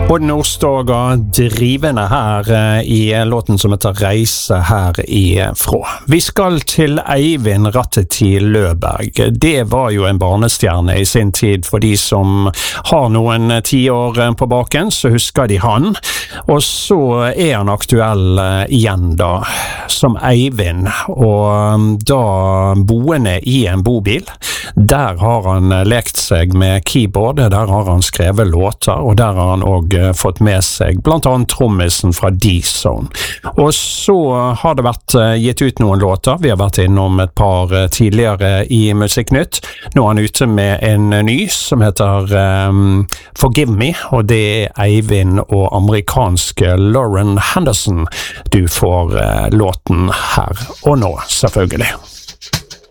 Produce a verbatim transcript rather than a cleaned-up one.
Og Nordstoga drivende her i låten som heter Reise her ifra. Vi skal til Eivind Ratteti Løberg. Det var jo en barnestjerne i sin tid for de som har noen tiår på baken, så husker de han. Og så er han aktuell igjen da, som Eivind, og da boende i en bobil. Der har han lekt seg med keyboard, der har han skrevet låter, og der har han også fått med seg blant annet trommisen fra D-Zone. Og så har det vært gitt ut noen låter. Vi har vært innom et par tidligere i Musikknytt. Nå er han ute med en ny som heter um, Forgive Me, og det er Eivind og amerikanske Lauren Henderson. Du får uh, låten her og nå, selvfølgelig.